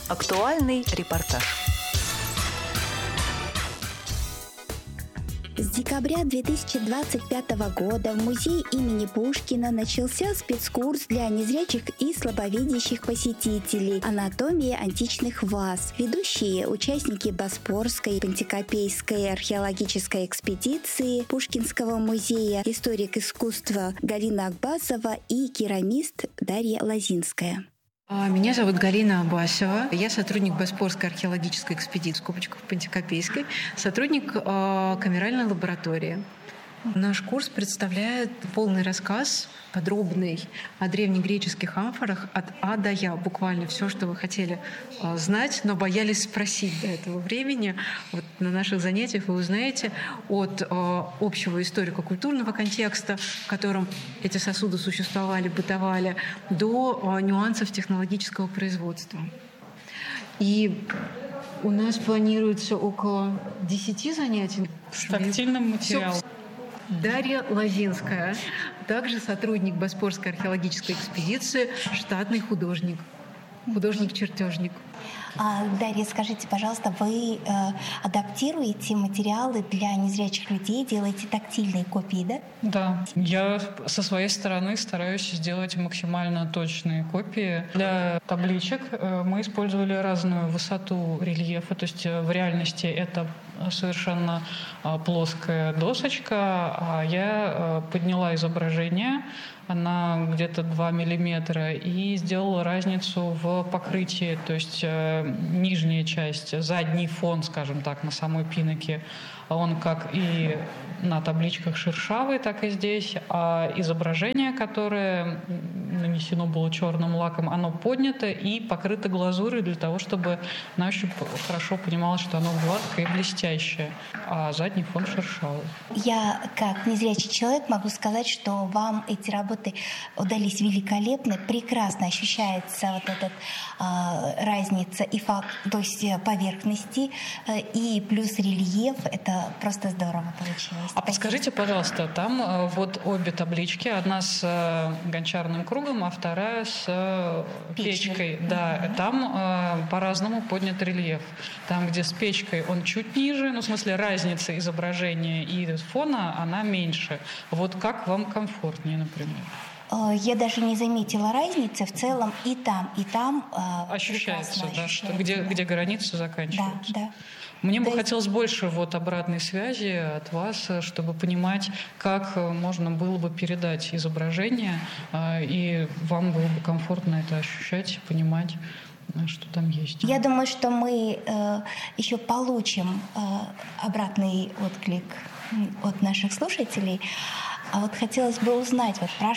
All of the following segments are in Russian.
Актуальный репортаж. С декабря 2025 года в музее имени Пушкина начался спецкурс для незрячих и слабовидящих посетителей «Анатомия античных ваз». Ведущие участники Босфорской Пантикопейской археологической экспедиции Пушкинского музея, историк искусства Галина Акбасова и керамист Дарья Лозинская. Меня зовут Галина Абасова. Я сотрудник Босфорской археологической экспедиции, в скобочках Пантикопейской, сотрудник камеральной лаборатории. Наш курс представляет полный рассказ, подробный, о древнегреческих амфорах от А до Я. Буквально все, что вы хотели знать, но боялись спросить до этого времени. Вот на наших занятиях вы узнаете от общего историко-культурного контекста, в котором эти сосуды существовали, бытовали, до нюансов технологического производства. И у нас планируется около 10 занятий. С тактильным материалом. Дарья Лозинская, также сотрудник Босфорской археологической экспедиции, штатный художник, художник-чертежник. Дарья, скажите, пожалуйста, вы адаптируете материалы для незрячих людей, делаете тактильные копии, да? Да, я со своей стороны стараюсь сделать максимально точные копии. Для табличек мы использовали разную высоту рельефа, то есть в реальности это совершенно плоская досочка, а я подняла изображение, она где-то 2 миллиметра, и сделала разницу в покрытии, то есть нижняя часть, задний фон, скажем так, на самой пиноке, он как и на табличках шершавый, так и здесь, а изображение, которое нанесено было черным лаком, оно поднято и покрыто глазурью для того, чтобы на ощупь хорошо понималось, что оно гладкое и блестящее, а задний фон шершавый. Я, как незрячий человек, могу сказать, что вам эти работы удались великолепно, прекрасно ощущается вот эта разница и то есть поверхности, и плюс рельеф. Это просто здорово получилось. А подскажите, пожалуйста, там вот обе таблички, одна с гончарным кругом, а вторая с печкой. Да, там по-разному поднят рельеф. Там, где с печкой он чуть ниже, ну, в смысле, разница изображения и фона, она меньше. Вот как вам комфортнее, например? Я даже не заметила разницы. В целом и там ощущается, да, ощущается, где граница заканчивается. Да. Мне бы хотелось больше вот обратной связи от вас, чтобы понимать, как можно было бы передать изображение, и вам было бы комфортно это ощущать, понимать, что там есть. Я думаю, что мы еще получим обратный отклик от наших слушателей. А вот хотелось бы узнать,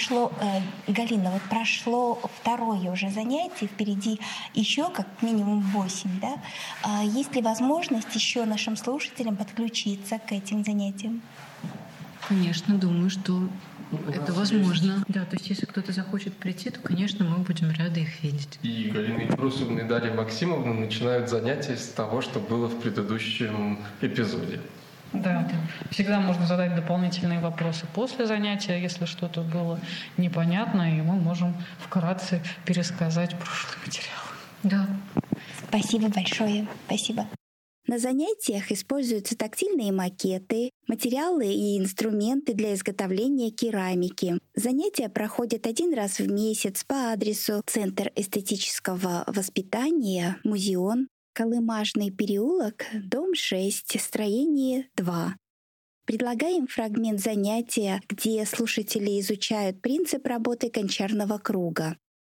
Галина, прошло второе уже занятие, впереди еще как минимум 8, да? Есть ли возможность еще нашим слушателям подключиться к этим занятиям? Конечно, думаю, что это возможно. Да, то есть если кто-то захочет прийти, то, конечно, мы будем рады их видеть. И Галина Идрусовна и Дарья Максимовна начинают занятия с того, что было в предыдущем эпизоде. Да, всегда можно задать дополнительные вопросы после занятия, если что-то было непонятно, и мы можем вкратце пересказать прошлый материал. Да. Спасибо большое. Спасибо. На занятиях используются тактильные макеты, материалы и инструменты для изготовления керамики. Занятия проходят 1 раз в месяц по адресу Центр эстетического воспитания, Музеон, Колымажный переулок, дом 6, строение 2. Предлагаем фрагмент занятия, где слушатели изучают принцип работы гончарного круга.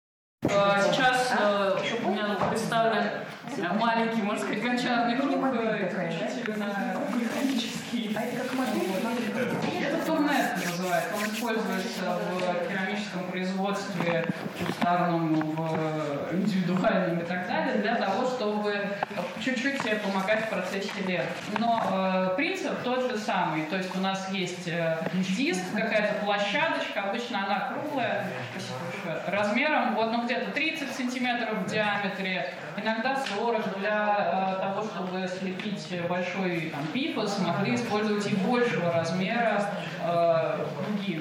Сейчас у меня представлен маленький, можно сказать, гончарный круг, исключительно механический. Это турнет называется. Он используется в керамическом производстве, кустарном, в индивидуальном и так далее, для того, чтобы чуть-чуть себе помогать в процессе лет. Но принцип тот же самый. То есть у нас есть диск, какая-то площадочка, обычно она круглая, размером где-то 30 сантиметров в диаметре, иногда 40 для того, чтобы слепить большой пифос, могли использовать и большего размера круги.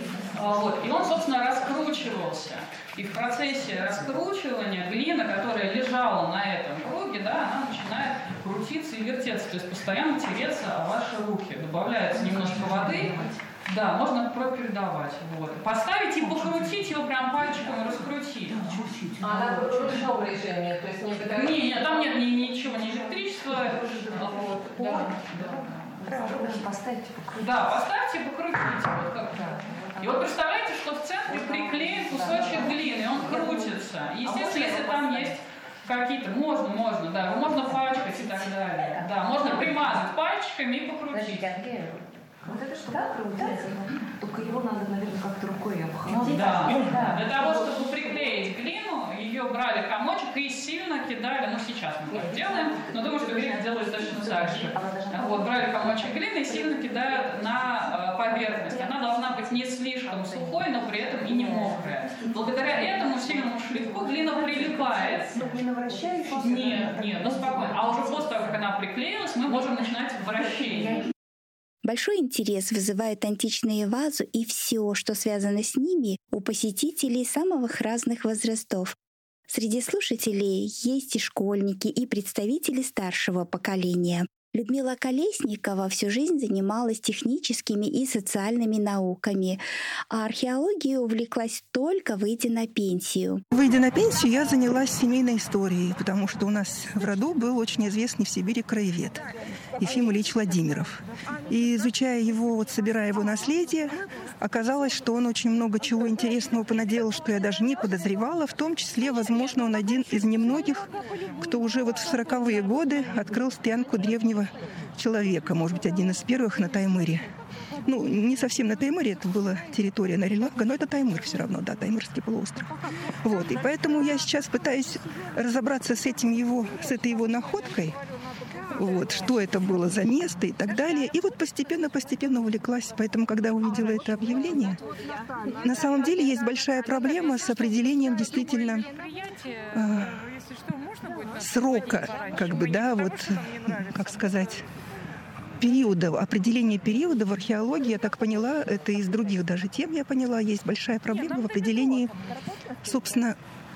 И он, собственно, раскручивался. И в процессе раскручивания глина, которая лежала на крутиться и вертеться, то есть постоянно тереться о ваши руки. Добавляется немножко воды, да, можно пропередовать. Вот. Поставить и покрутить его прям пальчиком и раскрутить. Она в ручном режиме, то есть не... Нет, там нет ничего, ни электричества. Вот, да. Поставьте, покрутите. Да, поставьте и покрутите. Вот как. И вот представляете, что в центре приклеен кусочек глины, и он крутится. Естественно, если там есть какие-то, можно, да, его можно пачкать и так далее. Да, можно примазать пальчиками и покрутить. Вот это что крутится? Только его надо, наверное, как-то рукой обхватить. Да. Для того, чтобы приклеить глину, ее брали комочек и сильно кидали, сейчас мы так делаем, но думаю, что грек делает точно так же. Вот, брали комочек глины и сильно кидают на поверхность. Она должна быть не слишком сухой, но при этом и не мокрая. Благодаря этому сильному шлифу глина прилипает. Не вращается? Нет, спокойно. А уже после того, как она приклеилась, мы можем начинать вращение. Большой интерес вызывают античные вазы и все, что связано с ними, у посетителей самых разных возрастов. Среди слушателей есть и школьники, и представители старшего поколения. Людмила Колесникова всю жизнь занималась техническими и социальными науками, а археологией увлеклась только выйдя на пенсию. Выйдя на пенсию, я занялась семейной историей, потому что у нас в роду был очень известный в Сибири краевед Ефим Ильич Владимиров. И изучая его, собирая его наследие, оказалось, что он очень много чего интересного понаделал, что я даже не подозревала. В том числе, возможно, он один из немногих, кто уже в 40-е годы открыл стоянку древнего человека, может быть, один из первых на Таймыре. Не совсем на Таймыре, это была территория Норильлага, но это Таймыр все равно, да, Таймырский полуостров. Вот, и поэтому я сейчас пытаюсь разобраться с этой его находкой, что это было за место и так далее. И постепенно увлеклась. Поэтому, когда увидела это объявление, на самом деле есть большая проблема с определением действительно срока, периода, определение периода в археологии, я так поняла, это из других даже тем я поняла, есть большая проблема в определении, собственно,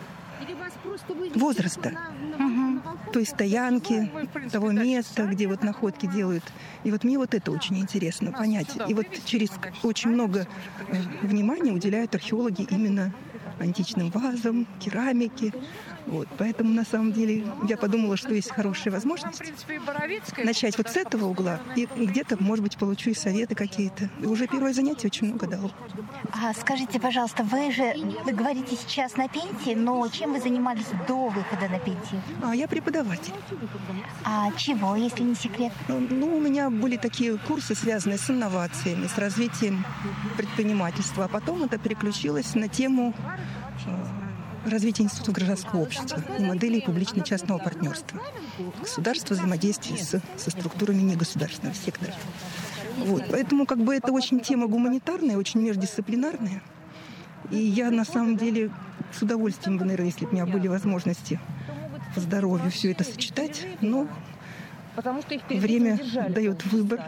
возраста. То есть стоянки, того места, где находки делают. И мне это очень интересно понять. И через очень много внимания уделяют археологи именно античным вазам, керамике. Поэтому, на самом деле, я подумала, что есть хорошая возможность начать с этого угла. И где-то, может быть, получу и советы какие-то. И уже первое занятие очень много дало. Скажите, пожалуйста, вы же говорите сейчас на пенсии, но чем вы занимались до выхода на пенсию? Я преподаватель. А чего, если не секрет? У меня были такие курсы, связанные с инновациями, с развитием предпринимательства. А потом это переключилось на тему развития института гражданского общества и моделей публично-частного партнерства. Государство взаимодействие со структурами негосударственного сектора. Поэтому это очень тема гуманитарная, очень междисциплинарная. И я на самом деле с удовольствием бы, наверное, если бы у меня были возможности по здоровью все это сочетать, но время дает выбор.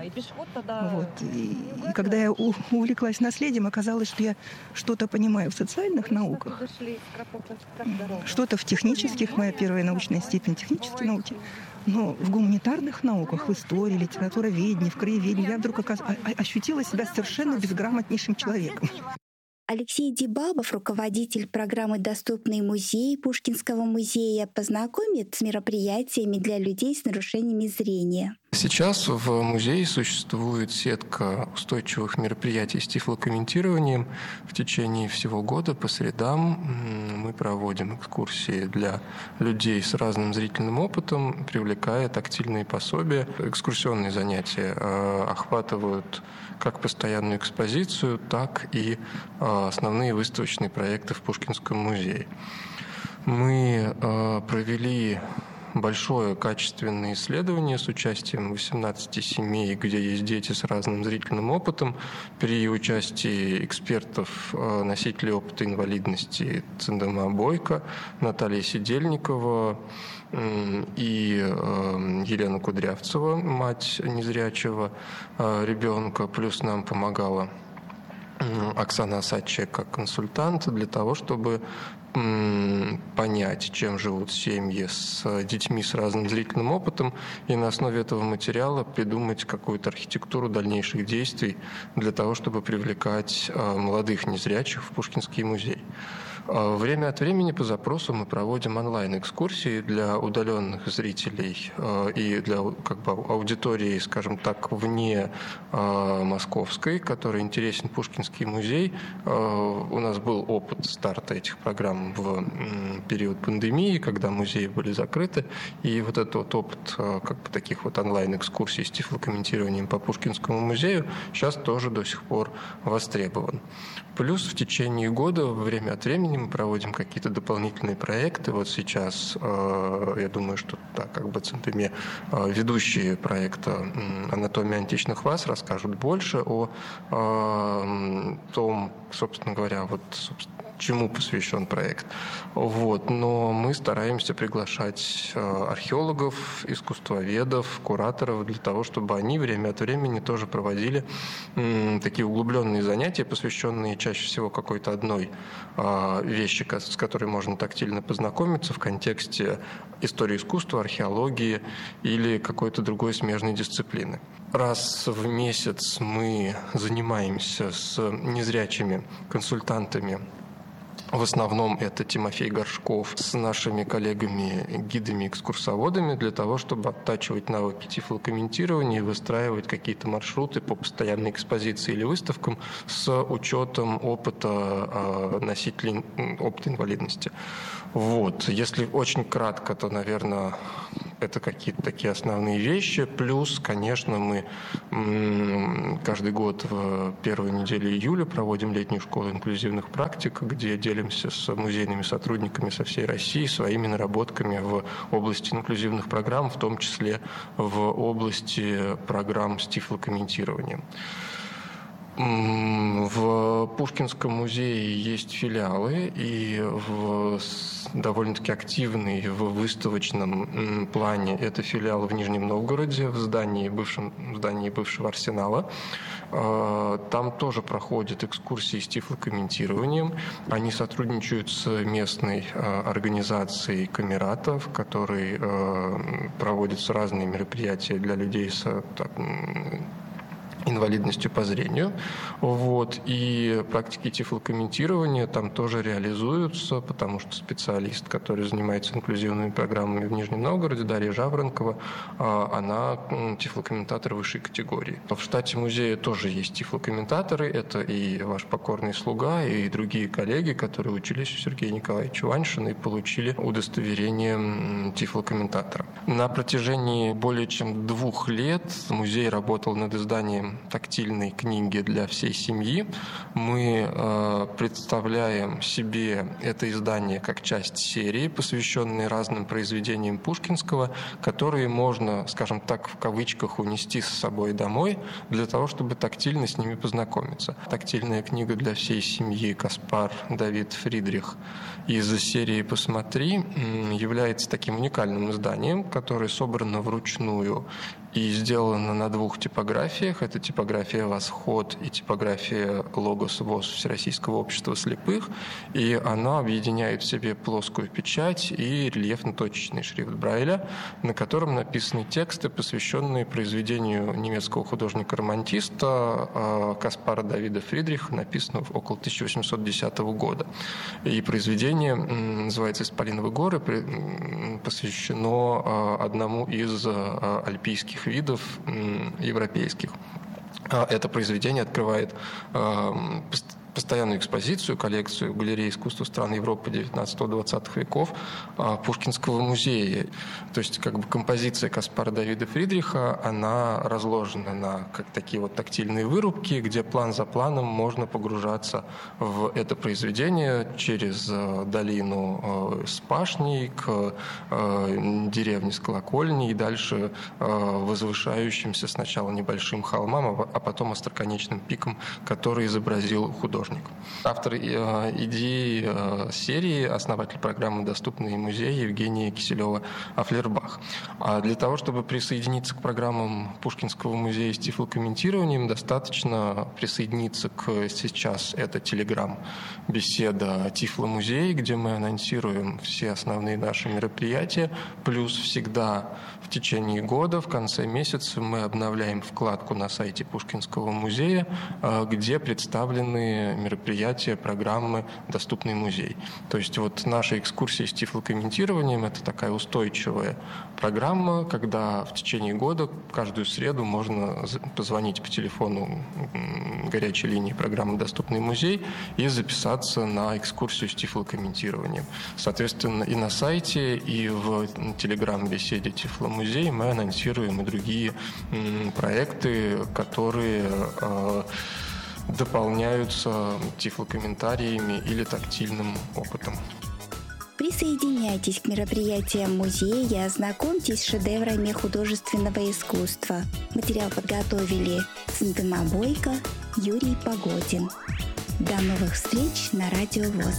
И когда я увлеклась наследием, оказалось, что я что-то понимаю в социальных науках, что-то в технических, моя первая научная степень технические науки, но в гуманитарных науках, в истории, литературоведении, в краеведении я вдруг ощутила себя совершенно безграмотнейшим человеком. Алексей Дебабов, руководитель программы «Доступный музей» Пушкинского музея, познакомит с мероприятиями для людей с нарушениями зрения. Сейчас в музее существует сетка устойчивых мероприятий с тифлокомментированием. В течение всего года по средам мы проводим экскурсии для людей с разным зрительным опытом, привлекая тактильные пособия. Экскурсионные занятия охватывают как постоянную экспозицию, так и основные выставочные проекты в Пушкинском музее. Мы провели большое качественное исследование с участием 18 семей, где есть дети с разным зрительным опытом, при участии экспертов, носителей опыта инвалидности Циндема Бойко, Наталья Сидельникова и Елена Кудрявцева, мать незрячего ребенка, плюс нам помогала Оксана Асадчая как консультант для того, чтобы понять, чем живут семьи с детьми с разным зрительным опытом, и на основе этого материала придумать какую-то архитектуру дальнейших действий для того, чтобы привлекать молодых незрячих в Пушкинский музей. Время от времени по запросу мы проводим онлайн-экскурсии для удаленных зрителей и для аудитории, скажем так, вне московской, которой интересен Пушкинский музей. У нас был опыт старта этих программ в период пандемии, когда музеи были закрыты, и вот этот опыт таких онлайн-экскурсий с тифлокомментированием по Пушкинскому музею сейчас тоже до сих пор востребован. Плюс в течение года время от времени мы проводим какие-то дополнительные проекты. Вот сейчас, я думаю, что Центыме, ведущие проекта «Анатомия античных ваз» расскажут больше о том, собственно говоря, чему посвящен проект. Но мы стараемся приглашать археологов, искусствоведов, кураторов для того, чтобы они время от времени тоже проводили такие углубленные занятия, посвященные чаще всего какой-то одной вещи, с которой можно тактильно познакомиться в контексте истории искусства, археологии или какой-то другой смежной дисциплины. Раз в месяц мы занимаемся с незрячими консультантами. В основном это Тимофей Горшков с нашими коллегами-гидами, экскурсоводами для того, чтобы оттачивать навыки тифлокомментирования и выстраивать какие-то маршруты по постоянной экспозиции или выставкам с учетом опыта носителей опыта инвалидности. Если очень кратко, то, наверное, это какие-то такие основные вещи. Плюс, конечно, мы каждый год в первую неделю июля проводим летнюю школу инклюзивных практик, где делимся с музейными сотрудниками со всей России своими наработками в области инклюзивных программ, в том числе в области программ с тифлокомментированием. В Пушкинском музее есть филиалы, и довольно-таки активный в выставочном плане это филиал в Нижнем Новгороде, в бывшем здании бывшего Арсенала. Там тоже проходят экскурсии с тифлокомментированием. Они сотрудничают с местной организацией Камерата, в которой проводятся разные мероприятия для людей с инвалидностью по зрению. И практики тифлокомментирования там тоже реализуются, потому что специалист, который занимается инклюзивными программами в Нижнем Новгороде, Дарья Жаворонкова, она тифлокомментатор высшей категории. В штате музея тоже есть тифлокомментаторы. Это и ваш покорный слуга, и другие коллеги, которые учились у Сергея Николаевича Ваньшина и получили удостоверение тифлокомментатора. На протяжении более чем 2 лет музей работал над изданием тактильной книги для всей семьи. Мы представляем себе это издание как часть серии, посвященной разным произведениям Пушкинского, которые можно, скажем так, в кавычках унести с собой домой для того, чтобы тактильно с ними познакомиться. Тактильная книга для всей семьи «Каспар Давид Фридрих» из серии «Посмотри» является таким уникальным изданием, которое собрано вручную и сделано на 2 типографиях. Это типография «Восход» и типография «Логос ВОС» Всероссийского общества слепых. И она объединяет в себе плоскую печать и рельефно-точечный шрифт Брайля, на котором написаны тексты, посвященные произведению немецкого художника-романтиста Каспара Давида Фридриха, написанного около 1810 года. И произведение называется «Исполиновы горы», посвящено одному из альпийских видов европейских. Это произведение открывает постоянную экспозицию, коллекцию галереи искусства стран Европы 19-20 веков Пушкинского музея. То есть композиция Каспара Давида Фридриха, она разложена на такие тактильные вырубки, где план за планом можно погружаться в это произведение через долину с пашней к деревне с колокольней и дальше возвышающимся сначала небольшим холмам, а потом остроконечным пиком, который изобразил художник. художник. Автор идеи серии, основатель программы «Доступные музеи» Евгения Киселева-Афлербах. А для того, чтобы присоединиться к программам Пушкинского музея с тифлокомментированием, достаточно присоединиться к сейчас это телеграм-беседа «Тифломузей», где мы анонсируем все основные наши мероприятия, плюс всегда в течение года, в конце месяца мы обновляем вкладку на сайте Пушкинского музея, где представлены мероприятия, программы «Доступный музей». То есть вот наша экскурсия с тифлокомментированием – это такая устойчивая программа, когда в течение года каждую среду можно позвонить по телефону горячей линии программы «Доступный музей» и записаться на экскурсию с тифлокомментированием. Соответственно, и на сайте, и в телеграм-беседе «Тифломузей» мы анонсируем и другие проекты, которые дополняются тифлокомментариями или тактильным опытом. Присоединяйтесь к мероприятиям музея, ознакомьтесь с шедеврами художественного искусства. Материал подготовили Центыма Бойко, Юрий Погодин. До новых встреч на Радио ВОС.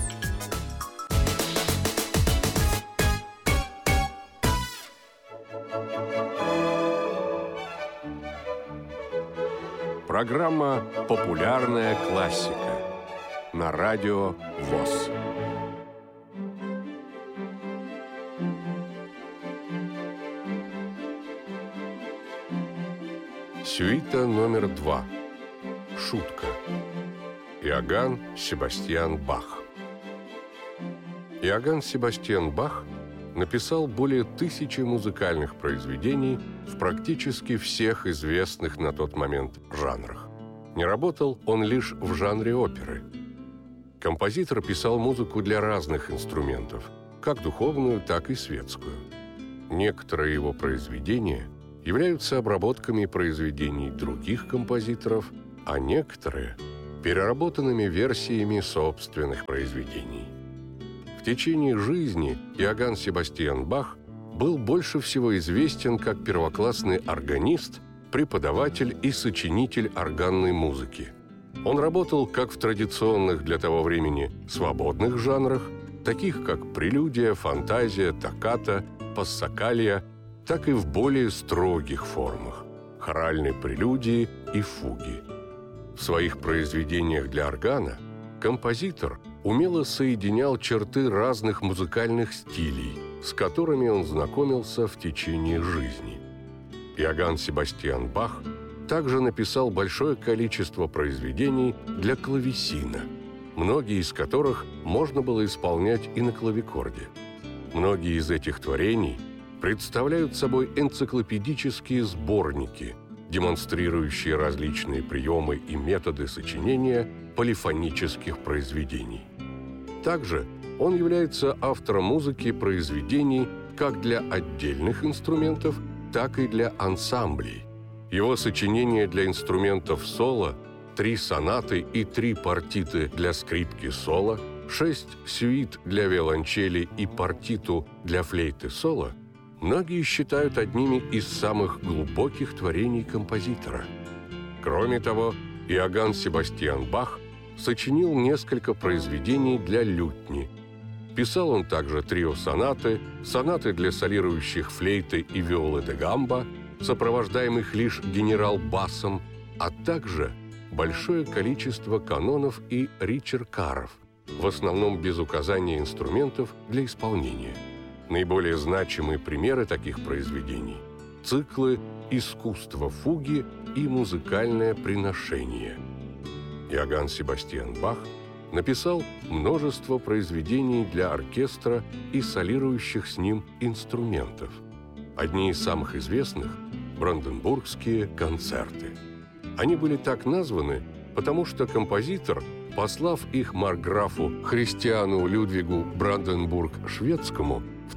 Программа «Популярная классика» на Радио ВОС. Сюита номер 2. Шутка. Иоганн Себастьян Бах. Иоганн Себастьян Бах написал более 1000 музыкальных произведений в практически всех известных на тот момент жанрах. Не работал он лишь в жанре оперы. Композитор писал музыку для разных инструментов, как духовную, так и светскую. Некоторые его произведения являются обработками произведений других композиторов, а некоторые – переработанными версиями собственных произведений. В течение жизни Иоганн Себастьян Бах был больше всего известен как первоклассный органист, преподаватель и сочинитель органной музыки. Он работал как в традиционных для того времени свободных жанрах, таких как прелюдия, фантазия, токката, пассакалия, так и в более строгих формах – хоральной прелюдии и фуги. В своих произведениях для органа композитор умело соединял черты разных музыкальных стилей, с которыми он знакомился в течение жизни. Иоганн Себастьян Бах также написал большое количество произведений для клавесина, многие из которых можно было исполнять и на клавикорде. Многие из этих творений представляют собой энциклопедические сборники, демонстрирующие различные приемы и методы сочинения полифонических произведений. Также он является автором музыки произведений как для отдельных инструментов, так и для ансамблей. Его сочинения для инструментов соло, 3 сонаты и 3 партиты для скрипки соло, 6 сюит для виолончели и партиту для флейты соло многие считают одними из самых глубоких творений композитора. Кроме того, Иоганн Себастьян Бах сочинил несколько произведений для лютни. Писал он также трио-сонаты, сонаты для солирующих флейты и виолы де гамбо, сопровождаемых лишь генерал-басом, а также большое количество канонов и ричеркаров, в основном без указания инструментов для исполнения. Наиболее значимые примеры таких произведений – циклы «Искусство фуги» и «Музыкальное приношение». Иоганн Себастьян Бах написал множество произведений для оркестра и солирующих с ним инструментов. Одни из самых известных – «Бранденбургские концерты». Они были так названы, потому что композитор, послав их маркграфу Христиану Людвигу Бранденбург-Шведскому в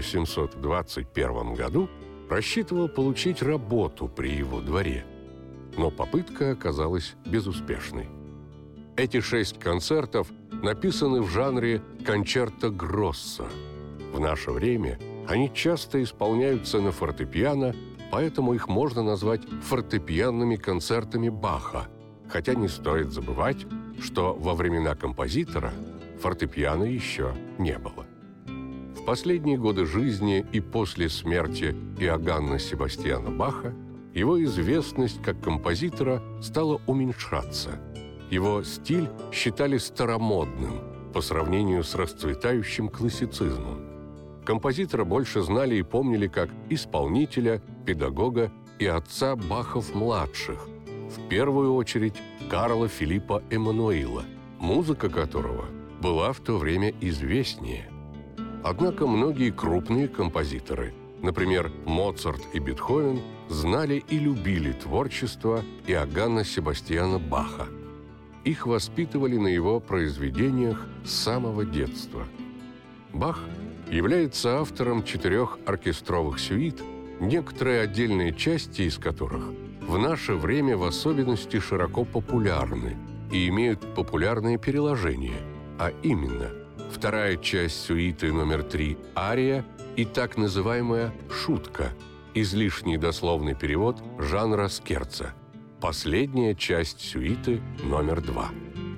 1721 году, рассчитывал получить работу при его дворе. Но попытка оказалась безуспешной. Эти 6 концертов написаны в жанре кончерто гроссо. В наше время они часто исполняются на фортепиано, поэтому их можно назвать фортепианными концертами Баха, хотя не стоит забывать, что во времена композитора фортепиано еще не было. В последние годы жизни и после смерти Иоганна Себастьяна Баха его известность как композитора стала уменьшаться. Его стиль считали старомодным по сравнению с расцветающим классицизмом. Композитора больше знали и помнили как исполнителя, педагога и отца Бахов-младших, в первую очередь Карла Филиппа Эммануила, музыка которого была в то время известнее. Однако многие крупные композиторы, например, Моцарт и Бетховен, знали и любили творчество Иоганна Себастьяна Баха. Их воспитывали на его произведениях с самого детства. Бах является автором 4 оркестровых сюит, некоторые отдельные части из которых в наше время в особенности широко популярны и имеют популярные переложения, а именно вторая часть сюиты номер 3 «Ария» и так называемая «Шутка», излишний дословный перевод жанра скерцо, последняя часть сюиты номер 2.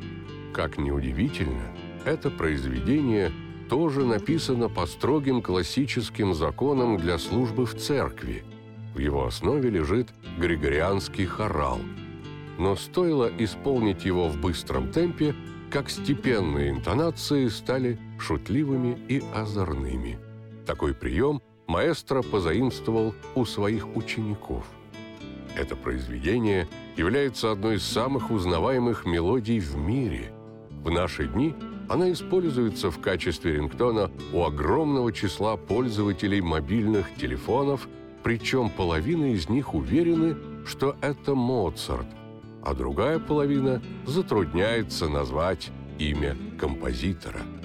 Как ни удивительно, это произведение тоже написано по строгим классическим законам для службы в церкви. В его основе лежит григорианский хорал. Но стоило исполнить его в быстром темпе, как степенные интонации стали шутливыми и озорными. Такой прием маэстро позаимствовал у своих учеников. Это произведение является одной из самых узнаваемых мелодий в мире. В наши дни она используется в качестве рингтона у огромного числа пользователей мобильных телефонов, причем половина из них уверены, что это Моцарт, а другая половина затрудняется назвать имя композитора.